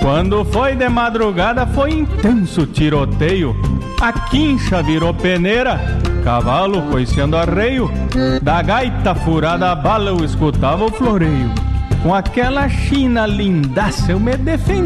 Quando foi de madrugada foi intenso tiroteio. A quincha virou peneira, cavalo coiceando arreio. Da gaita furada a bala eu escutava o floreio. Com aquela china lindaça eu me defendi.